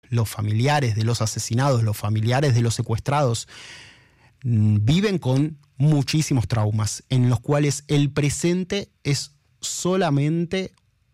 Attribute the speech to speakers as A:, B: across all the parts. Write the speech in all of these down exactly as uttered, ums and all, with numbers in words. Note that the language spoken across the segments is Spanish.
A: los familiares de los asesinados, los familiares de los secuestrados, viven con muchísimos traumas, en los cuales el presente es solamente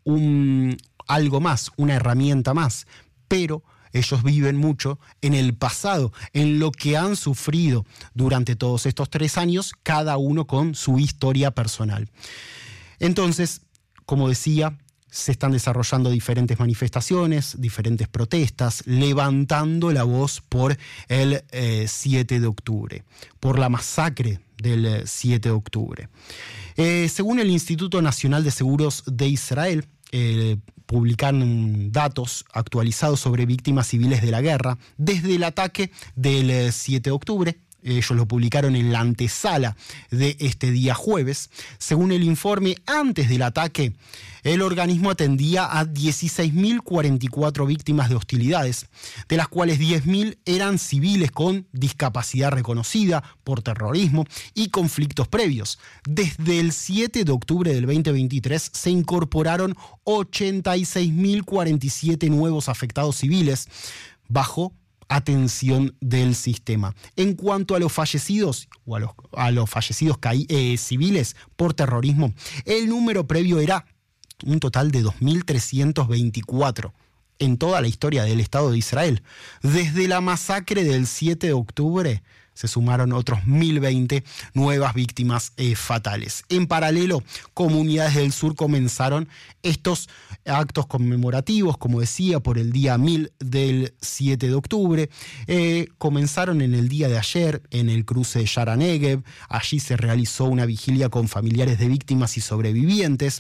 A: un, algo más, una herramienta más, pero ellos viven mucho en el pasado, en lo que han sufrido durante todos estos tres años, cada uno con su historia personal. Entonces, como decía, se están desarrollando diferentes manifestaciones, diferentes protestas, levantando la voz por el eh, siete de octubre, por la masacre del siete de octubre. Eh, según el Instituto Nacional de Seguros de Israel, eh, publican datos actualizados sobre víctimas civiles de la guerra desde el ataque del siete de octubre. Ellos lo publicaron en la antesala de este día jueves. Según el informe, antes del ataque, el organismo atendía a dieciséis mil cuarenta y cuatro víctimas de hostilidades, de las cuales diez mil eran civiles con discapacidad reconocida por terrorismo y conflictos previos. Desde el siete de octubre del veinte veintitrés se incorporaron ochenta y seis mil cuarenta y siete nuevos afectados civiles bajo atención del sistema. En cuanto a los fallecidos o a los, a los fallecidos caí, eh, civiles por terrorismo, el número previo era un total de dos mil trescientos veinticuatro en toda la historia del Estado de Israel. Desde la masacre del siete de octubre se sumaron otros mil veinte nuevas víctimas eh, fatales. En paralelo, comunidades del sur comenzaron estos actos conmemorativos, como decía, por el día mil del siete de octubre. Eh, comenzaron en el día de ayer, en el cruce de Yara Negev. Allí se realizó una vigilia con familiares de víctimas y sobrevivientes,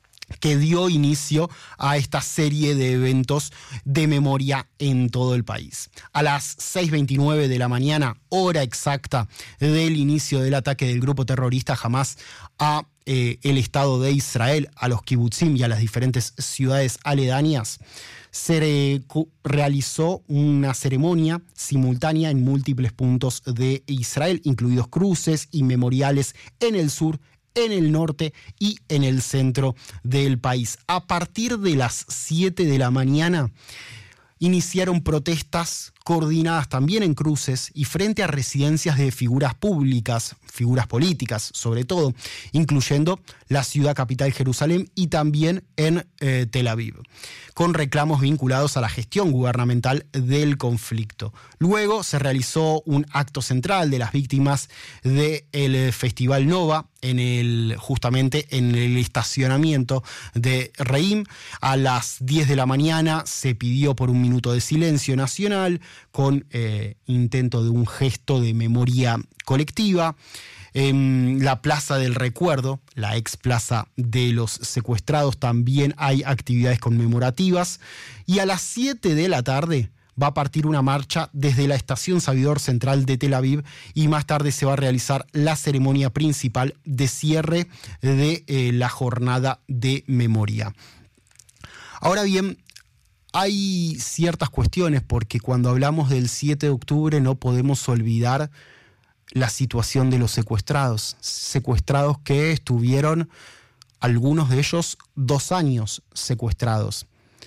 A: que dio inicio a esta serie de eventos de memoria en todo el país. A las seis veintinueve de la mañana, hora exacta del inicio del ataque del grupo terrorista Hamas a eh, el Estado de Israel, a los kibutzim y a las diferentes ciudades aledañas, se re- realizó una ceremonia simultánea en múltiples puntos de Israel, incluidos cruces y memoriales en el sur, en el norte y en el centro del país. A partir de las siete de la mañana iniciaron protestas coordinadas también en cruces y frente a residencias de figuras públicas, figuras políticas sobre todo, incluyendo la ciudad capital Jerusalén y también en eh, Tel Aviv, con reclamos vinculados a la gestión gubernamental del conflicto. Luego se realizó un acto central de las víctimas del Festival Nova, en el, justamente en el estacionamiento de Reim. A las diez de la mañana se pidió por un minuto de silencio nacional, con eh, intento de un gesto de memoria colectiva. En la Plaza del Recuerdo, la ex Plaza de los Secuestrados, también hay actividades conmemorativas. Y a las siete de la tarde va a partir una marcha desde la estación Sabidor Central de Tel Aviv y más tarde se va a realizar la ceremonia principal de cierre de eh, la jornada de memoria. Ahora bien, hay ciertas cuestiones, porque cuando hablamos del siete de octubre no podemos olvidar la situación de los secuestrados, secuestrados que estuvieron, algunos de ellos, dos años secuestrados.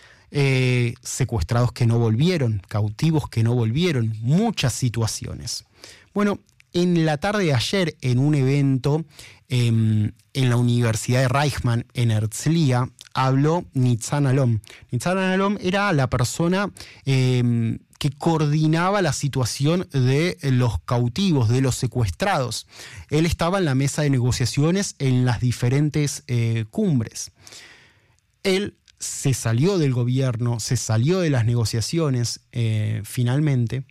A: Eh, secuestrados que no volvieron, cautivos que no volvieron, muchas situaciones. Bueno, en la tarde de ayer, en un evento eh, en la Universidad de Reichman, en Herzliya, habló Nitzan Alom. Nitzan Alom era la persona eh, que coordinaba la situación de los cautivos, de los secuestrados. Él estaba en la mesa de negociaciones en las diferentes eh, cumbres. Él se salió del gobierno, se salió de las negociaciones eh, finalmente,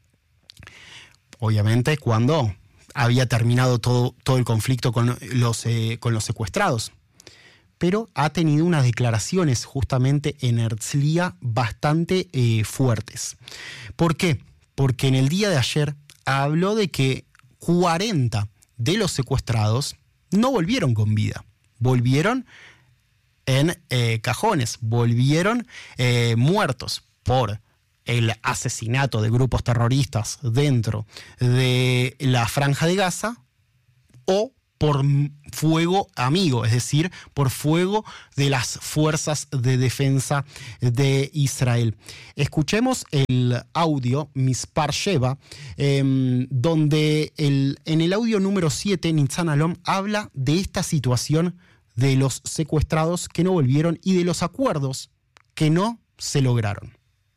A: obviamente cuando había terminado todo, todo el conflicto con los, eh, con los secuestrados. Pero ha tenido unas declaraciones justamente en Herzliya bastante eh, fuertes. ¿Por qué? Porque en el día de ayer habló de que cuarenta de los secuestrados no volvieron con vida, volvieron en eh, cajones, volvieron eh, muertos por el asesinato de grupos terroristas dentro de la Franja de Gaza o por fuego amigo, es decir, por fuego de las fuerzas de defensa de Israel. Escuchemos el audio, Mispar Sheva, eh, donde el, en el audio número siete, Nitzan Alon habla de esta situación de los secuestrados que no volvieron y de los acuerdos que no se lograron.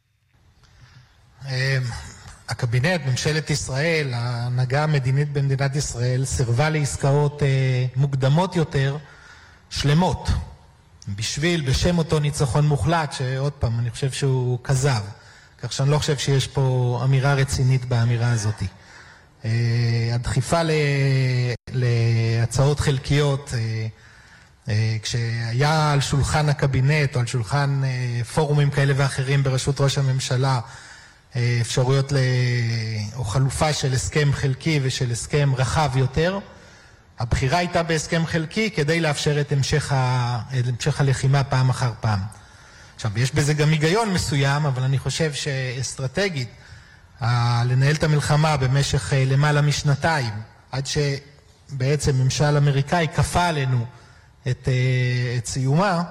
B: Eh... הקבינט, ממשלת ישראל, ההנהגה המדינית במדינת ישראל, סירבה לעסקאות אה, מוקדמות יותר, שלמות, בשביל, בשם אותו ניצחון מוחלט, שעוד פעם, אני חושב שהוא כזב, כך שאני לא חושב שיש פה אמירה רצינית באמירה הזאת. אה, הדחיפה ל, להצעות חלקיות, אה, אה, כשהיה על שולחן הקבינט, או על שולחן אה, פורומים כאלה ואחרים בראשות ראש הממשלה, אפשרויות או חלופה של הסכם חלקי ושל הסכם רחב יותר. הבחירה הייתה בהסכם חלקי כדי לאפשר את המשך, ה... את המשך הלחימה פעם אחר פעם. עכשיו, יש בזה גם היגיון מסוים, אבל אני חושב שאסטרטגית, לנהל את המלחמה במשך למעלה משנתיים, עד שבעצם ממשל אמריקאי כפה עלינו את, את סיומה,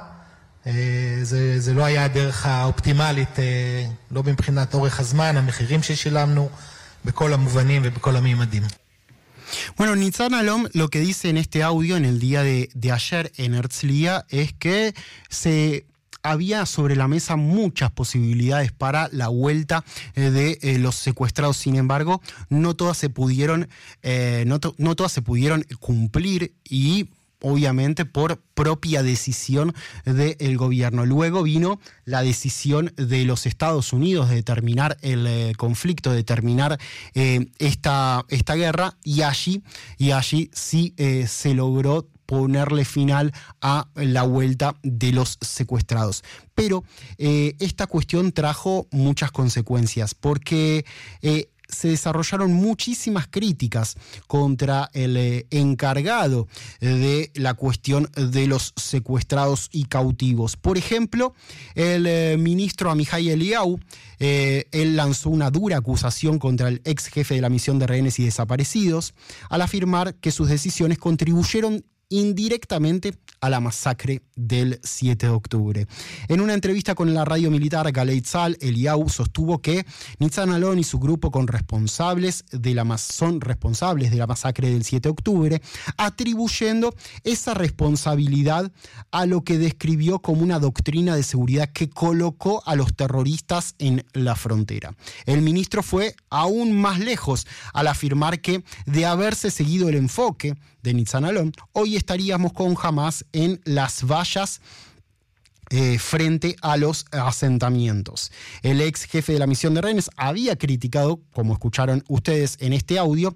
B: זה, זה לא היה הדרך האופטימלית, לא מבחינת אורך הזמן, המחירים ששילמנו, בכל המובנים ובכל הממדים.
A: Bueno, Nitzan Alon lo que dice en este audio, en el día de, de ayer en Herzliya, es que se había sobre la mesa muchas posibilidades para la vuelta eh, de eh, los secuestrados. Sin embargo, no todas se pudieron, eh, no, to- no todas se pudieron cumplir y obviamente por propia decisión del gobierno. Luego vino la decisión de los Estados Unidos de terminar el eh, conflicto, de terminar eh, esta, esta guerra, y allí, y allí sí eh, se logró ponerle final a la vuelta de los secuestrados. Pero eh, esta cuestión trajo muchas consecuencias, porque eh, se desarrollaron muchísimas críticas contra el eh, encargado de la cuestión de los secuestrados y cautivos. Por ejemplo, el eh, ministro Amihai Eliyahu, eh, él lanzó una dura acusación contra el ex jefe de la misión de rehenes y desaparecidos al afirmar que sus decisiones contribuyeron indirectamente a la masacre del siete de octubre. En una entrevista con la radio militar Galei Tzahal, Eliyahu sostuvo que Nitzan Alon y su grupo con responsables de la mas- son responsables de la masacre del siete de octubre, atribuyendo esa responsabilidad a lo que describió como una doctrina de seguridad que colocó a los terroristas en la frontera. El ministro fue aún más lejos al afirmar que, de haberse seguido el enfoque de Nitzan Alon, hoy estaríamos con Hamas en las vallas eh, frente a los asentamientos. El ex jefe de la misión de rehenes había criticado, como escucharon ustedes en este audio,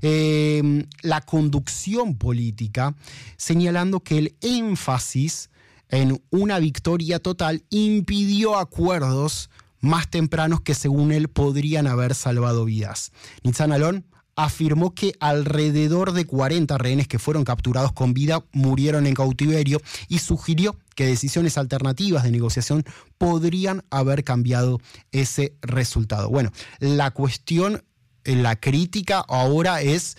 A: eh, la conducción política, señalando que el énfasis en una victoria total impidió acuerdos más tempranos que, según él, podrían haber salvado vidas. Nitzan Alon afirmó que alrededor de cuarenta rehenes que fueron capturados con vida murieron en cautiverio y sugirió que decisiones alternativas de negociación podrían haber cambiado ese resultado. Bueno, la cuestión, la crítica ahora es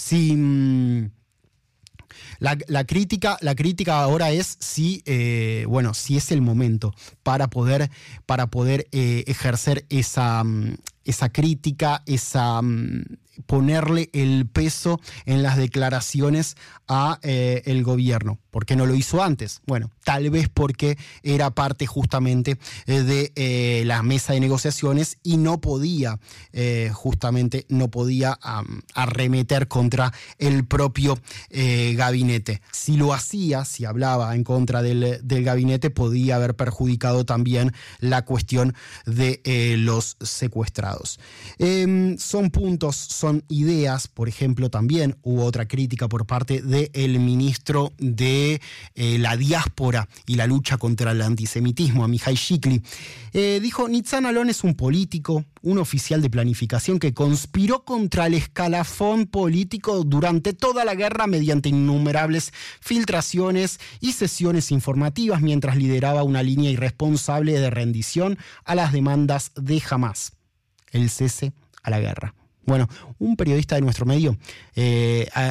A: si... La, la, crítica, la crítica ahora es si, eh, bueno, si es el momento para poder, para poder eh, ejercer esa, esa crítica, esa, ponerle el peso en las declaraciones a eh, el gobierno. ¿Por qué no lo hizo antes? Bueno, tal vez porque era parte justamente eh, de eh, la mesa de negociaciones y no podía, eh, justamente no podía um, arremeter contra el propio eh, gabinete. Si lo hacía, si hablaba en contra del, del gabinete, podía haber perjudicado también la cuestión de eh, los secuestrados. Eh, son puntos, son ideas. Por ejemplo, también hubo otra crítica por parte del ministro de Eh, la diáspora y la lucha contra el antisemitismo, Amihai Shikli. Eh, dijo: Nitzan Alon es un político, un oficial de planificación que conspiró contra el escalafón político durante toda la guerra mediante innumerables filtraciones y sesiones informativas mientras lideraba una línea irresponsable de rendición a las demandas de Hamas, el cese a la guerra. Bueno, un periodista de nuestro medio eh, a,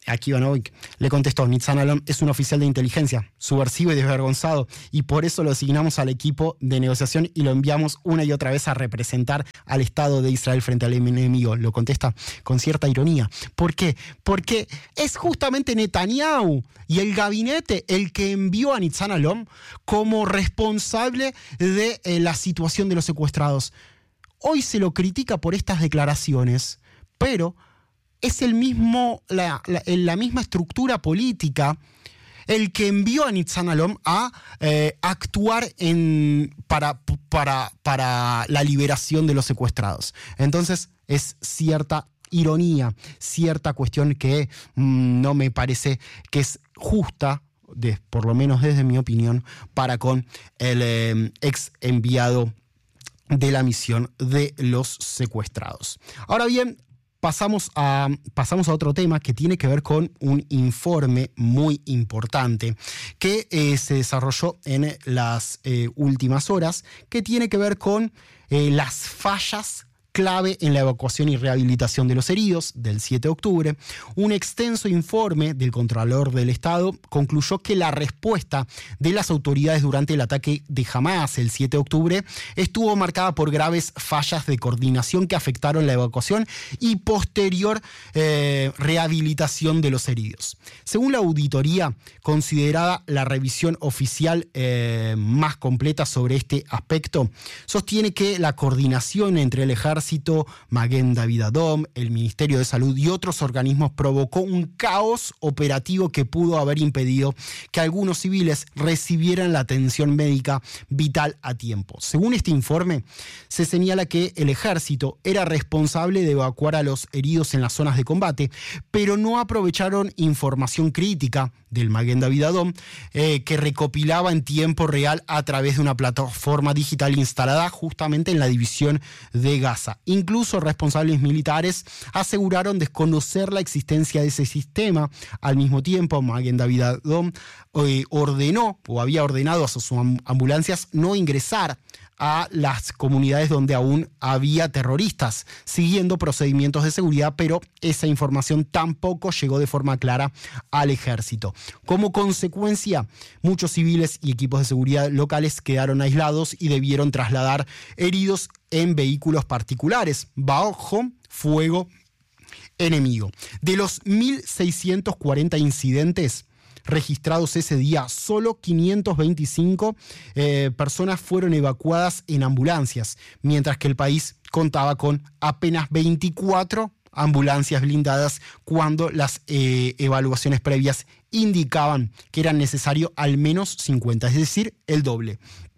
A: Aquí Ivanovic le contestó: Nitzan Alon es un oficial de inteligencia, subversivo y desvergonzado, y por eso lo asignamos al equipo de negociación y lo enviamos una y otra vez a representar al Estado de Israel frente al enemigo. Lo contesta con cierta ironía. ¿Por qué? Porque es justamente Netanyahu y el gabinete el que envió a Nitzan Alon como responsable de eh, la situación de los secuestrados. Hoy se lo critica por estas declaraciones, pero es el mismo, la, la, la misma estructura política el que envió a Nitzan Alon a eh, actuar en, para, para, para la liberación de los secuestrados. Entonces es cierta ironía, cierta cuestión que mmm, no me parece que es justa, de, por lo menos desde mi opinión, para con el eh, ex enviado de la misión de los secuestrados. Ahora bien, Pasamos a, pasamos a otro tema que tiene que ver con un informe muy importante que eh, se desarrolló en las eh, últimas horas, que tiene que ver con eh, las fallas clave en la evacuación y rehabilitación de los heridos del siete de octubre. Un extenso informe del Contralor del Estado concluyó que la respuesta de las autoridades durante el ataque de Hamas el siete de octubre estuvo marcada por graves fallas de coordinación que afectaron la evacuación y posterior eh, rehabilitación de los heridos. Según la auditoría, considerada la revisión oficial eh, más completa sobre este aspecto, sostiene que la coordinación entre el ejército, Maguen David Adom, el Ministerio de Salud y otros organismos provocó un caos operativo que pudo haber impedido que algunos civiles recibieran la atención médica vital a tiempo. Según este informe, se señala que el ejército era responsable de evacuar a los heridos en las zonas de combate, pero no aprovecharon información crítica del Maguen David Adom eh, que recopilaba en tiempo real a través de una plataforma digital instalada justamente en la división de Gaza. Incluso responsables militares aseguraron desconocer la existencia de ese sistema. Al mismo tiempo, Maguen David Adom eh, ordenó o había ordenado a sus ambulancias no ingresar a las comunidades donde aún había terroristas, siguiendo procedimientos de seguridad, pero esa información tampoco llegó de forma clara al ejército. Como consecuencia, muchos civiles y equipos de seguridad locales quedaron aislados y debieron trasladar heridos en vehículos particulares, bajo fuego enemigo. De los mil seiscientos cuarenta incidentes registrados ese día, solo quinientas veinticinco eh, personas fueron evacuadas en ambulancias, mientras que el país contaba con apenas veinticuatro ambulancias blindadas cuando las eh, evaluaciones previas indicaban que eran necesarios al menos cincuenta, es decir, el doble.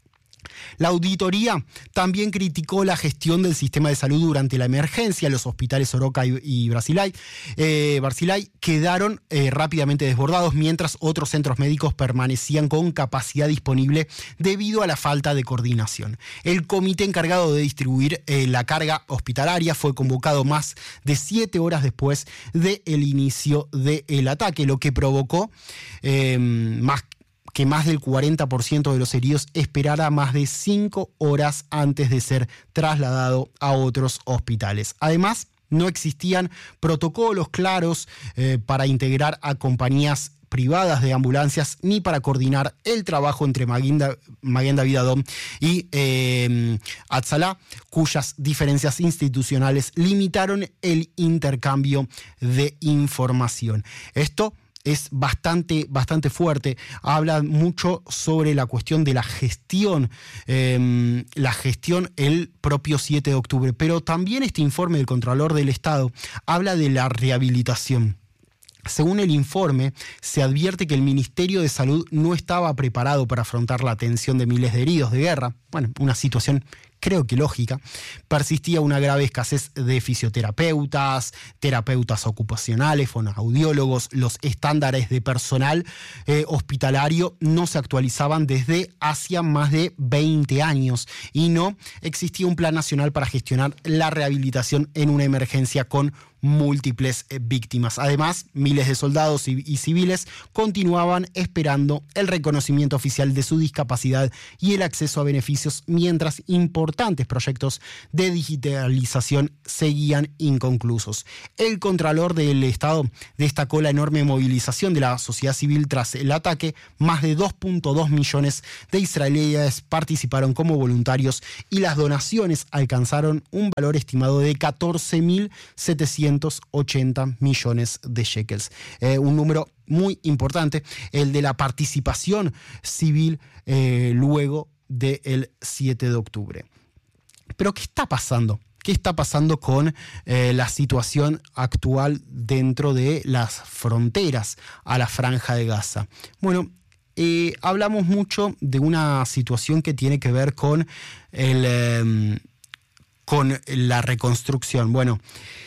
A: La auditoría también criticó la gestión del sistema de salud durante la emergencia. Los hospitales Oroca y, y Barzilai, eh, Barzilai quedaron eh, rápidamente desbordados, mientras otros centros médicos permanecían con capacidad disponible debido a la falta de coordinación. El comité encargado de distribuir eh, la carga hospitalaria fue convocado más de siete horas después del inicio del ataque, lo que provocó eh, más que más del cuarenta por ciento de los heridos esperara más de cinco horas antes de ser trasladado a otros hospitales. Además, no existían protocolos claros eh, para integrar a compañías privadas de ambulancias ni para coordinar el trabajo entre Maguen David Adom y eh, Hatzalah, cuyas diferencias institucionales limitaron el intercambio de información. Esto es bastante, bastante fuerte. Habla mucho sobre la cuestión de la gestión, eh, la gestión el propio siete de octubre. Pero también este informe del Contralor del Estado habla de la rehabilitación. Según el informe, se advierte que el Ministerio de Salud no estaba preparado para afrontar la atención de miles de heridos de guerra. Bueno, una situación creo que lógica. Persistía una grave escasez de fisioterapeutas, terapeutas ocupacionales, fonoaudiólogos. Los estándares de personal eh, hospitalario no se actualizaban desde hacía más de veinte años y no existía un plan nacional para gestionar la rehabilitación en una emergencia con múltiples eh, víctimas. Además, miles de soldados y, y civiles continuaban esperando el reconocimiento oficial de su discapacidad y el acceso a beneficios, mientras importantes proyectos de digitalización seguían inconclusos. El Contralor del Estado destacó la enorme movilización de la sociedad civil tras el ataque. Más de dos punto dos millones de israelíes participaron como voluntarios y las donaciones alcanzaron un valor estimado de catorce mil setecientos ochenta millones de shekels. Eh, un número muy importante, el de la participación civil eh, luego del siete de octubre. Pero ¿qué está pasando? ¿Qué está pasando con eh, la situación actual dentro de las fronteras a la Franja de Gaza? Bueno, eh, hablamos mucho de una situación que tiene que ver con, el, eh, con la reconstrucción. Bueno,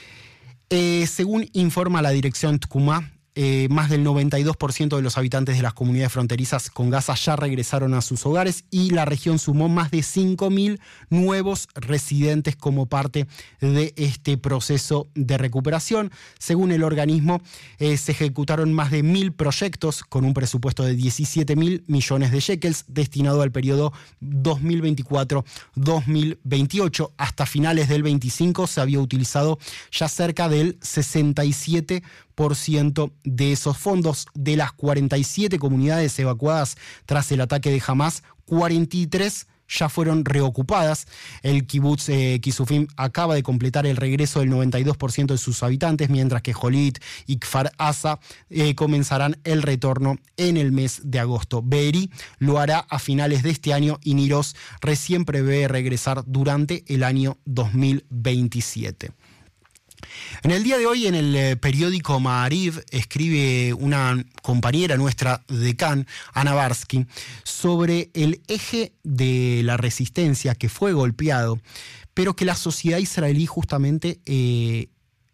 A: eh, según informa la dirección Tcumá, Eh, más del noventa y dos por ciento de los habitantes de las comunidades fronterizas con Gaza ya regresaron a sus hogares y la región sumó más de cinco mil nuevos residentes como parte de este proceso de recuperación. Según el organismo, eh, se ejecutaron más de mil proyectos con un presupuesto de diecisiete mil millones de shekels destinado al periodo dos mil veinticuatro dos mil veintiocho. Hasta finales del veinticinco se había utilizado ya cerca del sesenta y siete por ciento de esos fondos. De las cuarenta y siete comunidades evacuadas tras el ataque de Hamás, cuarenta y tres ya fueron reocupadas. El kibutz eh, Kisufim acaba de completar el regreso del noventa y dos por ciento de sus habitantes, mientras que Jolit y Kfar Aza eh, comenzarán el retorno en el mes de agosto. Be'eri lo hará a finales de este año y Niroz recién prevé regresar durante el año dos mil veintisiete. En el día de hoy, en el eh, periódico Ma'ariv, escribe una compañera nuestra de Cannes, Ana Barsky, sobre el eje de la resistencia que fue golpeado, pero que la sociedad israelí justamente, eh,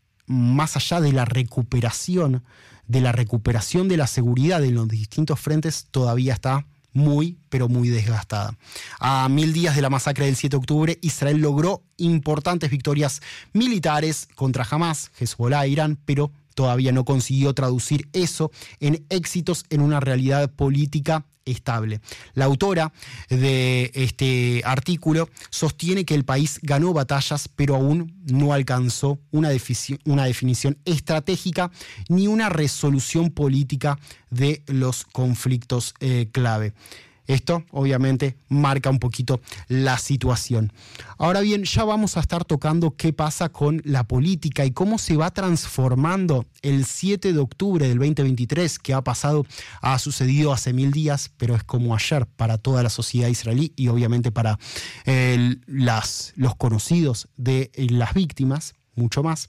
A: más allá de la recuperación, de la recuperación de la seguridad en los distintos frentes, todavía está muy, pero muy desgastada. A mil días de la masacre del siete de octubre, Israel logró importantes victorias militares contra Hamás, Hezbollah e Irán, pero todavía no consiguió traducir eso en éxitos en una realidad política estable. La autora de este artículo sostiene que el país ganó batallas, pero aún no alcanzó una, defici- una definición estratégica ni una resolución política de los conflictos eh, clave. Esto, obviamente, marca un poquito la situación. Ahora bien, ya vamos a estar tocando qué pasa con la política y cómo se va transformando el siete de octubre del veinte veintitrés, que ha pasado, ha sucedido hace mil días, pero es como ayer para toda la sociedad israelí y obviamente para eh, las, los conocidos de eh, las víctimas, mucho más.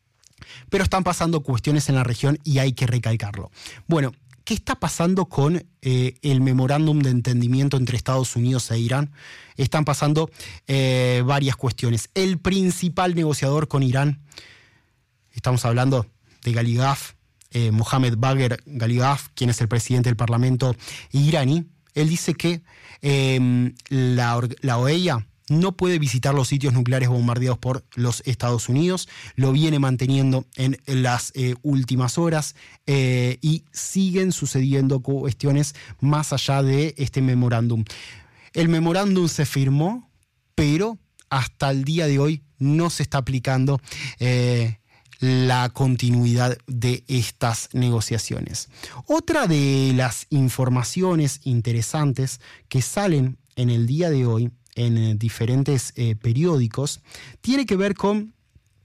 A: Pero están pasando cuestiones en la región y hay que recalcarlo. Bueno, ¿qué está pasando con eh, el memorándum de entendimiento entre Estados Unidos e Irán? Están pasando eh, varias cuestiones. El principal negociador con Irán, estamos hablando de Galibaf, eh, Mohamed Bagher Galibaf, quien es el presidente del Parlamento iraní, él dice que eh, la, la O E A no puede visitar los sitios nucleares bombardeados por los Estados Unidos, lo viene manteniendo en las eh, últimas horas eh, y siguen sucediendo cuestiones más allá de este memorándum. El memorándum se firmó, pero hasta el día de hoy no se está aplicando eh, la continuidad de estas negociaciones. Otra de las informaciones interesantes que salen en el día de hoy en eh, diferentes eh, periódicos, tiene que ver con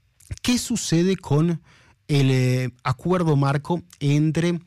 A: qué sucede con el eh, acuerdo marco entre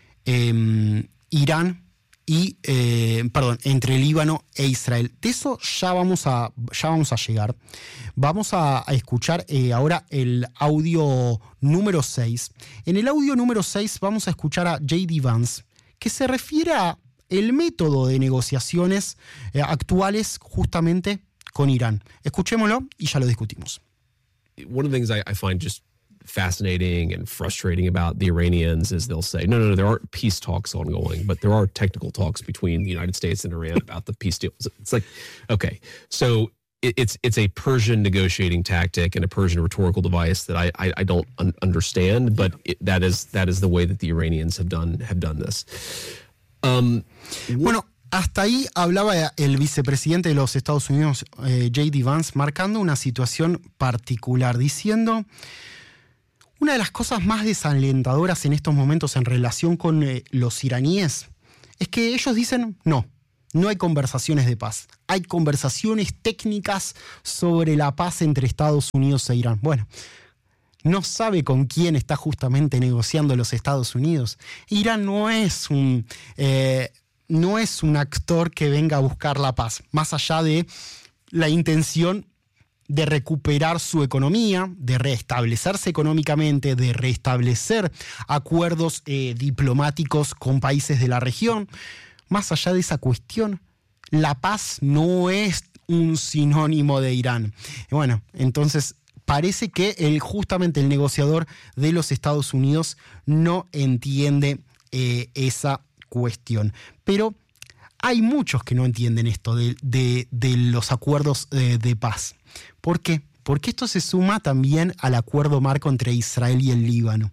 A: eh, Irán y, eh, perdón, entre Líbano e Israel. De eso ya vamos a, ya vamos a llegar. Vamos a, a escuchar eh, ahora el audio número seis. En el audio número seis vamos a escuchar a J D Vance, que se refiere a el método de negociaciones eh, actuales justamente con Irán. Escuchémoslo y ya lo discutimos.
C: One of the things I, I find just fascinating and frustrating about the Iranians is they'll say, no, no, no, there aren't peace talks ongoing, but there are technical talks between the United States and Iran about the peace deal. It's like, okay, so it, it's it's a Persian negotiating tactic and a Persian rhetorical device that I I, I don't un- understand, but it, that is that is the way that the Iranians have done have done this. Um,
A: bueno, hasta ahí hablaba el vicepresidente de los Estados Unidos, eh, J D Vance, marcando una situación particular, diciendo: una de las cosas más desalentadoras en estos momentos en relación con eh, los iraníes es que ellos dicen no. No hay conversaciones de paz. Hay conversaciones técnicas sobre la paz entre Estados Unidos e Irán. Bueno, no sabe con quién está justamente negociando los Estados Unidos. Irán no es un, eh, no es un actor que venga a buscar la paz, más allá de la intención de recuperar su economía, de restablecerse económicamente, de restablecer acuerdos eh, diplomáticos con países de la región. Más allá de esa cuestión, la paz no es un sinónimo de Irán. Bueno, entonces parece que el, justamente el negociador de los Estados Unidos no entiende eh, esa cuestión. Pero hay muchos que no entienden esto de, de, de los acuerdos de, de paz. ¿Por qué? Porque esto se suma también al acuerdo marco entre Israel y el Líbano.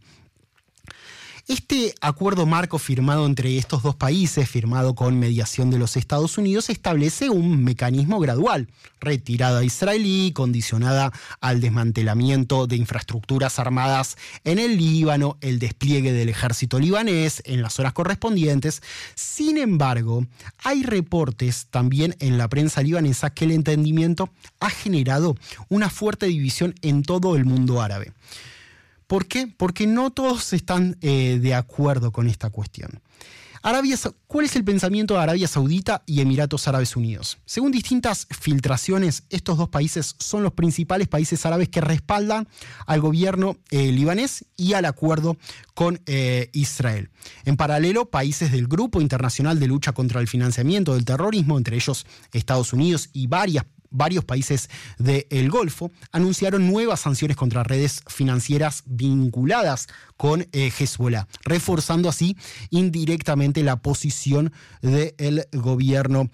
A: Este acuerdo marco firmado entre estos dos países, firmado con mediación de los Estados Unidos, establece un mecanismo gradual. Retirada israelí, condicionada al desmantelamiento de infraestructuras armadas en el Líbano, el despliegue del ejército libanés en las zonas correspondientes. Sin embargo, hay reportes también en la prensa libanesa que el entendimiento ha generado una fuerte división en todo el mundo árabe. ¿Por qué? Porque no todos están eh, de acuerdo con esta cuestión. Arabia, ¿cuál es el pensamiento de Arabia Saudita y Emiratos Árabes Unidos? Según distintas filtraciones, estos dos países son los principales países árabes que respaldan al gobierno eh, libanés y al acuerdo con eh, Israel. En paralelo, países del Grupo Internacional de Lucha contra el Financiamiento del Terrorismo, entre ellos Estados Unidos y varias Varios países del Golfo, anunciaron nuevas sanciones contra redes financieras vinculadas con eh, Hezbollah, reforzando así indirectamente la posición del gobierno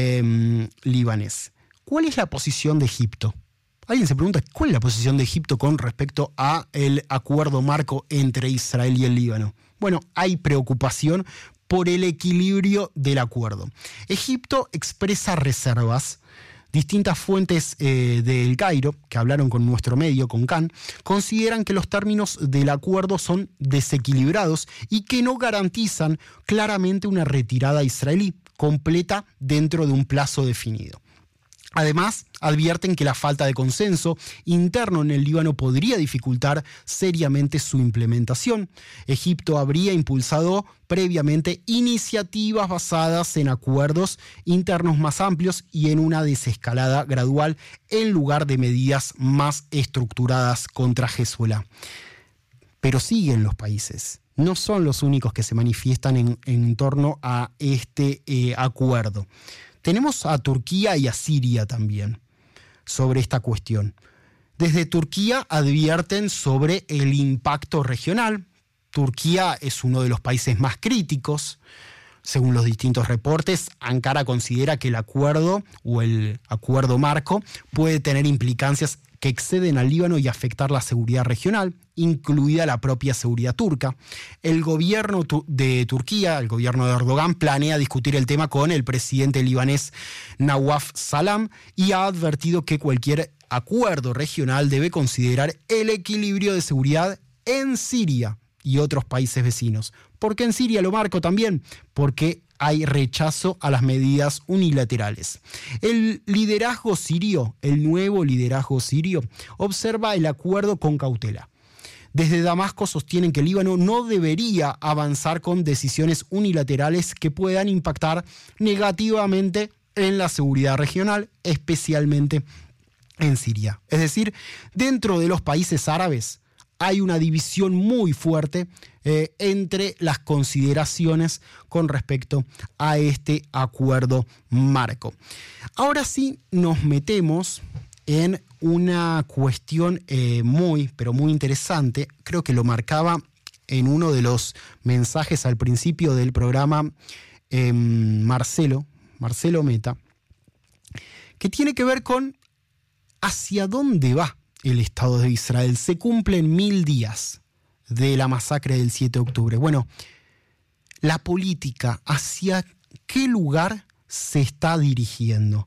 A: eh, libanés. ¿Cuál es la posición de Egipto? Alguien se pregunta, ¿cuál es la posición de Egipto con respecto al acuerdo marco entre Israel y el Líbano? Bueno, hay preocupación por el equilibrio del acuerdo. Egipto expresa reservas. Distintas fuentes eh, del Cairo, que hablaron con nuestro medio, con Can, consideran que los términos del acuerdo son desequilibrados y que no garantizan claramente una retirada israelí completa dentro de un plazo definido. Además, advierten que la falta de consenso interno en el Líbano podría dificultar seriamente su implementación. Egipto habría impulsado previamente iniciativas basadas en acuerdos internos más amplios y en una desescalada gradual en lugar de medidas más estructuradas contra Hezbollah. Pero siguen los países. No son los únicos que se manifiestan en, en torno a este eh, acuerdo. Tenemos a Turquía y a Siria también sobre esta cuestión. Desde Turquía advierten sobre el impacto regional. Turquía es uno de los países más críticos. Según los distintos reportes, Ankara considera que el acuerdo o el acuerdo marco puede tener implicancias que exceden al Líbano y afectar la seguridad regional, incluida la propia seguridad turca. El gobierno de Turquía, el gobierno de Erdogan, planea discutir el tema con el presidente libanés Nawaf Salam y ha advertido que cualquier acuerdo regional debe considerar el equilibrio de seguridad en Siria y otros países vecinos. ¿Por qué en Siria lo marco también? Porque hay rechazo a las medidas unilaterales. El liderazgo sirio, el nuevo liderazgo sirio, observa el acuerdo con cautela. Desde Damasco sostienen que el Líbano no debería avanzar con decisiones unilaterales que puedan impactar negativamente en la seguridad regional, especialmente en Siria. Es decir, dentro de los países árabes hay una división muy fuerte eh, entre las consideraciones con respecto a este acuerdo marco. Ahora sí nos metemos en una cuestión eh, muy, pero muy interesante. Creo que lo marcaba en uno de los mensajes al principio del programa eh, Marcelo, Marcelo Meta, que tiene que ver con ¿Hacia dónde va el Estado de Israel? Se cumplen mil días de la masacre del siete de octubre. Bueno, la política, ¿hacia qué lugar se está dirigiendo?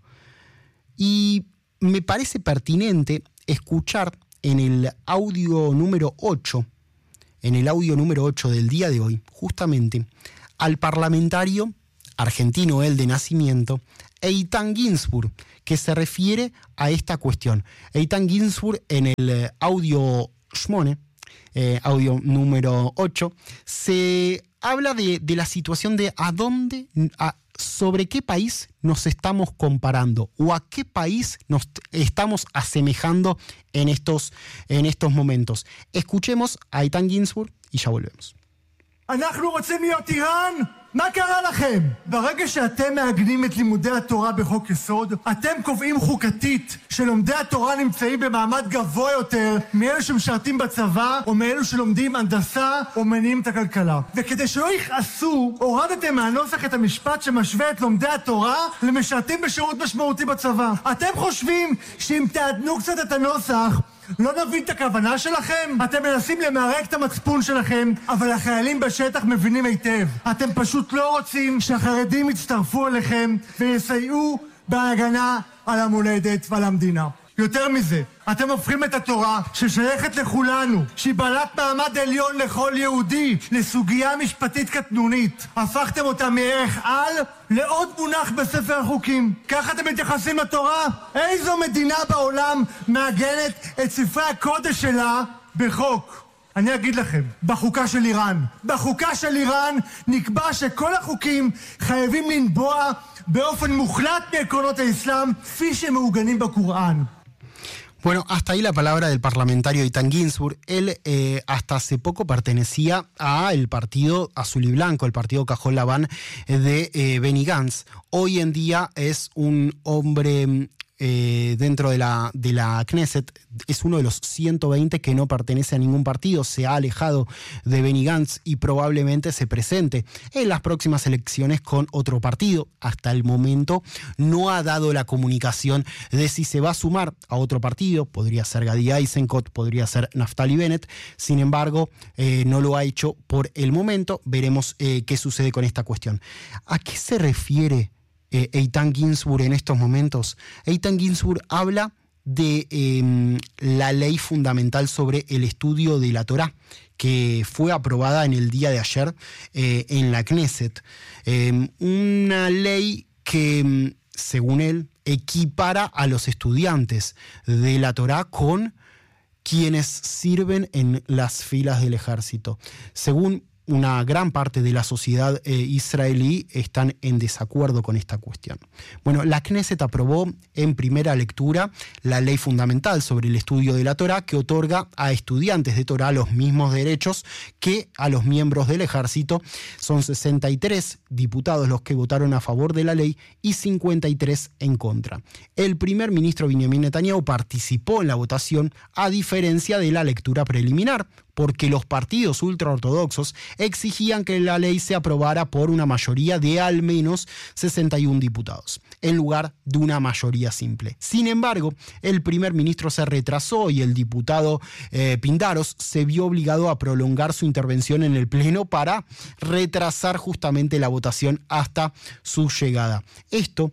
A: Y me parece pertinente escuchar en el audio número ocho, en el audio número ocho del día de hoy, justamente, al parlamentario argentino, él de nacimiento, Eitan Ginsburg, que se refiere a esta cuestión. Eitan Ginsburg, en el audio Shmone, eh, audio número ocho, se habla de, de la situación de a dónde, a, sobre qué país nos estamos comparando o a qué país nos estamos asemejando en estos, en estos momentos. Escuchemos a Eitan Ginsburg y ya volvemos.
D: אנחנו רוצים להיות איראן? מה קרה לכם? ברגע שאתם מעגנים את לימודי התורה בחוק יסוד, אתם קובעים חוקתית שלומדי התורה נמצאים במעמד גבוה יותר מאלו שמשרתים בצבא או מאלו שלומדים הנדסה או מניעים את הכלכלה. וכדי שלא יכעסו, הורדתם מהנוסח את המשפט שמשווה את לומדי התורה למשרתים בשירות משמעותי בצבא. אתם חושבים שאם תעדנו קצת את הנוסח, לא נבין את הכוונה שלכם? אתם מנסים למרק את המצפון שלכם, אבל החיילים בשטח מבינים היטב. אתם פשוט לא רוצים שהחרדים יצטרפו אליכם ויסייעו בהגנה על המולדת ועל המדינה. יותר מזה, אתם הופכים את התורה ששייכת לכולנו, שהיא בעלת מעמד עליון לכל יהודי, לסוגיה משפטית קטנונית. הפכתם אותה מערך על לעוד מונח בספר החוקים. ככה אתם מתייחסים לתורה? איזו מדינה בעולם מעגנת את ספרי הקודש שלה בחוק? אני אגיד לכם, בחוקה של איראן. בחוקה של איראן נקבע שכל החוקים חייבים לנבוע באופן מוחלט מעקרונות האסלאם, כפי שמעוגנים בקוראן.
A: Bueno, hasta ahí la palabra del parlamentario Eitan Ginsburg. Él eh, hasta hace poco pertenecía al partido azul y blanco, el partido Cajol Labán de eh, Benny Gantz. Hoy en día es un hombre eh, dentro de la, de la Knesset, es uno de los ciento veinte que no pertenece a ningún partido, se ha alejado de Benny Gantz y probablemente se presente en las próximas elecciones con otro partido. Hasta el momento no ha dado la comunicación de si se va a sumar a otro partido, podría ser Gadi Eisenkot, podría ser Naftali Bennett, sin embargo eh, no lo ha hecho por el momento. Veremos eh, qué sucede con esta cuestión. ¿A qué se refiere eh, Eitan Ginsburg en estos momentos? Eitan Ginsburg habla de eh, la ley fundamental sobre el estudio de la Torá, que fue aprobada en el día de ayer eh, en la Knesset. Eh, una ley que, según él, equipara a los estudiantes de la Torá con quienes sirven en las filas del ejército. Según una gran parte de la sociedad eh, israelí están en desacuerdo con esta cuestión. Bueno, la Knesset aprobó en primera lectura la ley fundamental sobre el estudio de la Torá, que otorga a estudiantes de Torá los mismos derechos que a los miembros del ejército. Son sesenta y tres diputados los que votaron a favor de la ley y cincuenta y tres en contra. El primer ministro Benjamin Netanyahu participó en la votación, a diferencia de la lectura preliminar, porque los partidos ultraortodoxos exigían que la ley se aprobara por una mayoría de al menos sesenta y uno diputados, en lugar de una mayoría simple. Sin embargo, el primer ministro se retrasó y el diputado eh, Pindaros se vio obligado a prolongar su intervención en el Pleno para retrasar justamente la votación hasta su llegada. Esto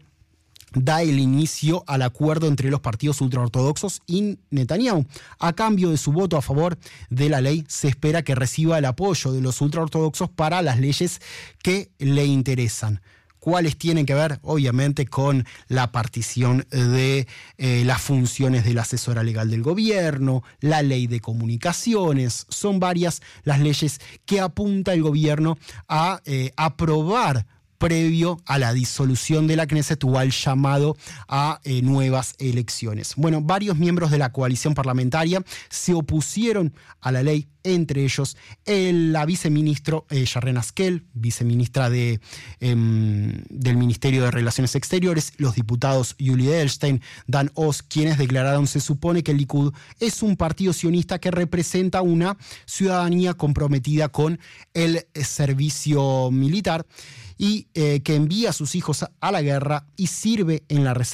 A: da el inicio al acuerdo entre los partidos ultraortodoxos y Netanyahu. A cambio de su voto a favor de la ley, se espera que reciba el apoyo de los ultraortodoxos para las leyes que le interesan. ¿Cuáles tienen que ver? Obviamente con la partición de eh, las funciones de la asesora legal del gobierno, la ley de comunicaciones. Son varias las leyes que apunta el gobierno a eh, aprobar previo a la disolución de la Knesset o al llamado a eh, nuevas elecciones. Bueno, varios miembros de la coalición parlamentaria se opusieron a la ley, entre ellos el, la viceministro eh, Sharren Haskel, viceministra de, eh, del Ministerio de Relaciones Exteriores, los diputados Yuli Edelstein, Dan Oz, quienes declararon: se supone que el Likud es un partido sionista que representa una ciudadanía comprometida con el servicio militar y eh, que envía a sus hijos a la guerra y sirve en la reserva.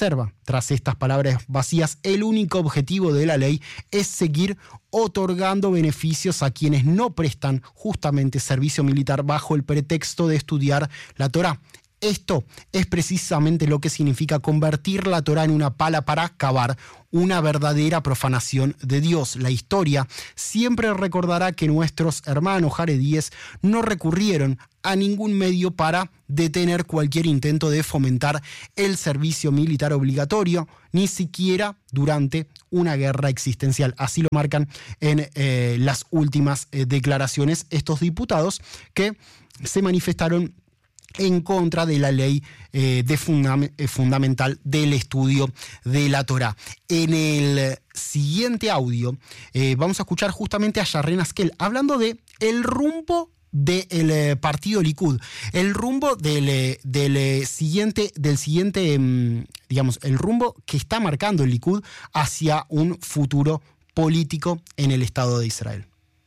A: tras estas palabras vacías, el único objetivo de la ley es seguir otorgando beneficios a quienes no prestan justamente servicio militar bajo el pretexto de estudiar la Torá. Esto es precisamente lo que significa convertir la Torá en una pala para cavar, una verdadera profanación de Dios. La historia siempre recordará que nuestros hermanos jaredíes no recurrieron a ningún medio para detener cualquier intento de fomentar el servicio militar obligatorio, ni siquiera durante una guerra existencial. Así lo marcan en eh, las últimas eh, declaraciones estos diputados que se manifestaron en contra de la ley eh, de fundam- eh, fundamental del estudio de la Torá. En el siguiente audio eh, vamos a escuchar justamente a Sharren Haskel hablando de el rumbo del eh, partido Likud, el rumbo del, eh, del eh, siguiente, del siguiente eh, digamos, el rumbo que está marcando el Likud hacia un futuro político en el Estado de Israel.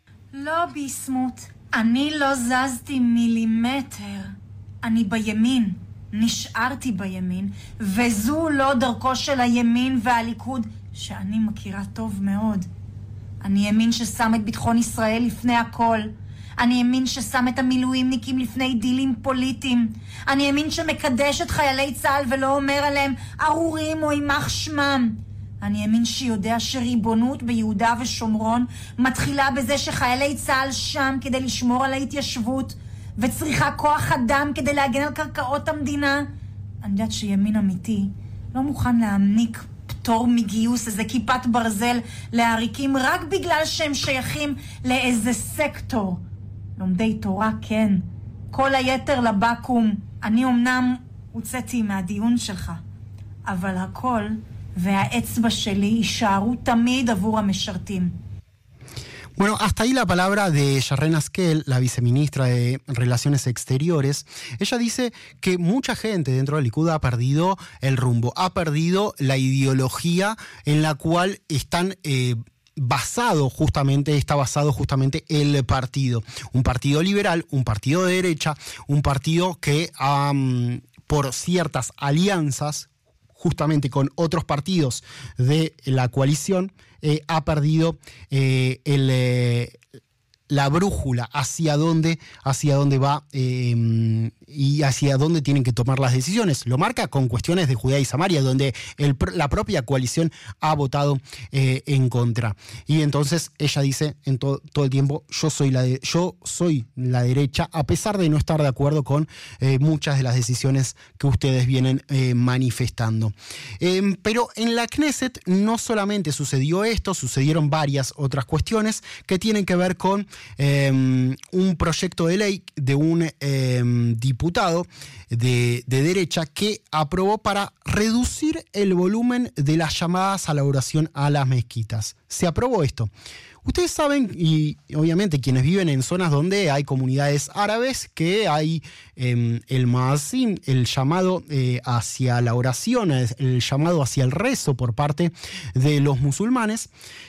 E: לא ביסמוט, אני לא זזתי מילימטר. אני בימין, נשארתי בימין, וזו לא דרכו של הימין והליכוד, שאני מכירה טוב מאוד. אני ימין ששם את ביטחון ישראל לפני הכל. אני ימין ששם את המילואימניקים לפני דילים פוליטיים. אני ימין שמקדש את חיילי צה"ל ולא אומר עליהם ארורים או יימח שמם. אני ימין שיודע שריבונות ביהודה ושומרון מתחילה בזה שחיילי צה"ל שם כדי לשמור על ההתיישבות, וצריכה כוח אדם כדי להגן על קרקעות המדינה. אני יודעת שימין אמיתי לא מוכן להעניק פטור מגיוס, איזה כיפת ברזל לעריקים, רק בגלל שהם שייכים לאיזה סקטור. לומדי תורה כן, כל היתר לבקום. אני אמנם הוצאתי מהדיון שלך, אבל הכל והאצבע שלי יישארו תמיד עבור המשרתים.
A: Bueno, hasta ahí la palabra de Sharren Haskel, la viceministra de Relaciones Exteriores. Ella dice que mucha gente dentro del Likud ha perdido el rumbo, ha perdido la ideología en la cual están eh, basado justamente, está basado justamente el partido. Un partido liberal, un partido de derecha, un partido que um, por ciertas alianzas justamente con otros partidos de la coalición, eh, ha perdido eh, el, eh, la brújula hacia dónde, hacia dónde va eh, y hacia dónde tienen que tomar las decisiones. Lo marca con cuestiones de Judea y Samaria, donde el, la propia coalición ha votado eh, en contra. Y entonces ella dice en to, todo el tiempo, yo soy, la de, yo soy la derecha, a pesar de no estar de acuerdo con eh, muchas de las decisiones que ustedes vienen eh, manifestando. Eh, pero en la Knesset no solamente sucedió esto, sucedieron varias otras cuestiones que tienen que ver con eh, un proyecto de ley de un eh, diputado de, de derecha que aprobó para reducir el volumen de las llamadas a la oración a las mezquitas. Se aprobó esto. Ustedes saben, y obviamente quienes viven en zonas donde hay comunidades árabes, que hay eh, el muazzin, el llamado eh, hacia la oración, el llamado hacia el rezo por parte de los musulmanes,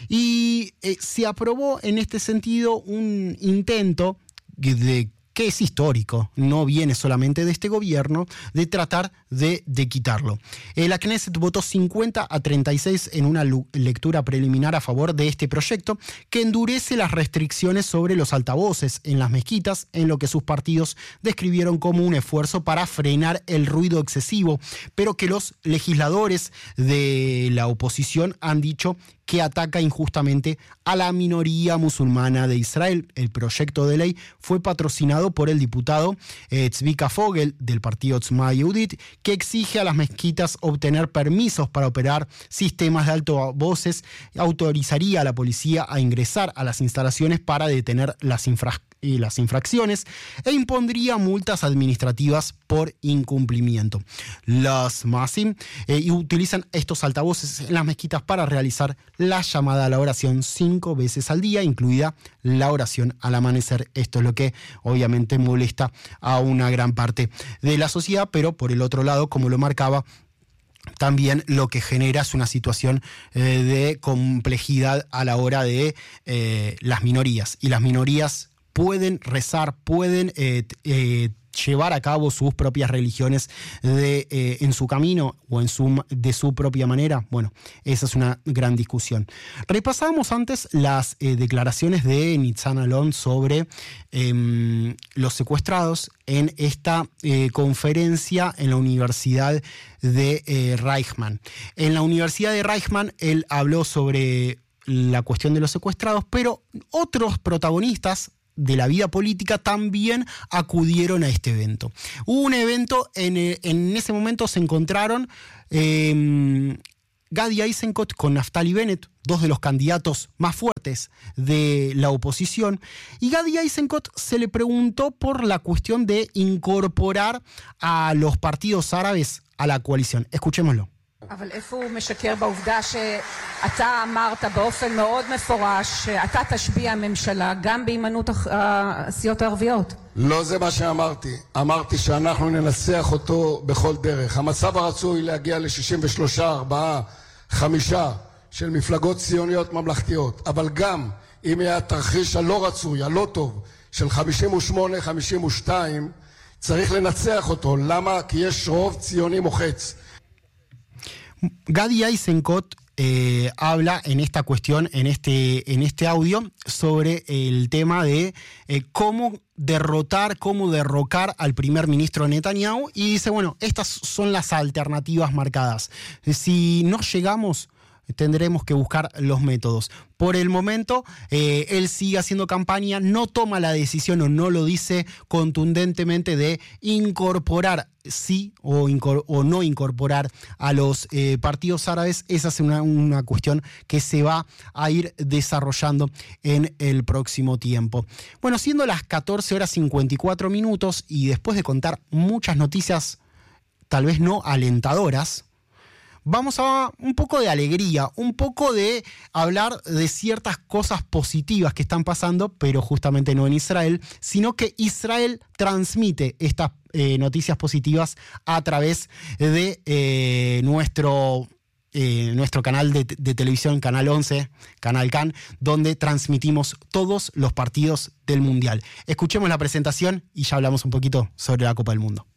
A: y eh, se aprobó en este sentido un intento de que es histórico, no viene solamente de este gobierno, de tratar de, de quitarlo. Eh, la Knesset votó cincuenta a treinta y seis en una lectura preliminar a favor de este proyecto que endurece las restricciones sobre los altavoces en las mezquitas, en lo que sus partidos describieron como un esfuerzo para frenar el ruido excesivo, pero que los legisladores de la oposición han dicho que ataca injustamente a la minoría musulmana de Israel. El proyecto de ley fue patrocinado por el diputado eh, Tzvika Fogel del partido Otzma Yehudit, que exige a las mezquitas obtener permisos para operar sistemas de altavoces, autorizaría a la policía a ingresar a las instalaciones para detener las infracciones y las infracciones e impondría multas administrativas por incumplimiento. Los muazzin eh, utilizan estos altavoces en las mezquitas para realizar la llamada a la oración cinco veces al día, incluida la oración al amanecer. Esto es lo que obviamente molesta a una gran parte de la sociedad, pero por el otro lado, como lo marcaba, también lo que genera es una situación eh, de complejidad a la hora de eh, las minorías. Y las minorías pueden rezar, pueden eh, eh, llevar a cabo sus propias religiones de, eh, en su camino o en su, de su propia manera. Bueno, esa es una gran discusión. Repasábamos antes las eh, declaraciones de Nitzan Alon sobre eh, los secuestrados en esta eh, conferencia en la Universidad de eh, Reichman. En la Universidad de Reichman él habló sobre la cuestión de los secuestrados, pero otros protagonistas de la vida política también acudieron a este evento. Hubo un evento, en, en ese momento se encontraron eh, Gadi Eisenkot con Naftali Bennett, dos de los candidatos más fuertes de la oposición, y Gadi Eisenkot se le preguntó por la cuestión de incorporar a los partidos árabes a la coalición. Escuchémoslo.
F: אבל איפה הוא משקר בעובדה שאתה אמרת באופן מאוד מפורש שאתה תשביע ממשלה גם בהימנעות הסיעות הערביות?
G: לא זה מה שאמרתי. אמרתי שאנחנו ננסח אותו בכל דרך. המצב הרצוי להגיע ל-שישים ושלוש, ארבע, חמש של מפלגות ציוניות ממלכתיות. אבל גם אם יהיה התרחיש הלא רצוי, הלא טוב, של חמישים ושמונה, חמישים ושתיים, צריך לנצח אותו. למה? כי יש רוב ציוני מוחץ.
A: Gadi Eisenkot eh, habla en esta cuestión, en este, en este audio, sobre el tema de eh, cómo derrotar, cómo derrocar al primer ministro Netanyahu, y dice, bueno, estas son las alternativas marcadas. Si no llegamos, tendremos que buscar los métodos. Por el momento, eh, él sigue haciendo campaña, no toma la decisión o no lo dice contundentemente de incorporar sí o, incor- o no incorporar a los eh, partidos árabes. Esa es una, una cuestión que se va a ir desarrollando en el próximo tiempo. Bueno, siendo las catorce horas cincuenta y cuatro minutos y después de contar muchas noticias tal vez no alentadoras, vamos a un poco de alegría, un poco de hablar de ciertas cosas positivas que están pasando, pero justamente no en Israel, sino que Israel transmite estas eh, noticias positivas a través de eh, nuestro, eh, nuestro canal de, de televisión, Canal once, Canal Can, donde transmitimos todos los partidos del Mundial. Escuchemos la presentación y ya hablamos un poquito sobre la Copa del Mundo.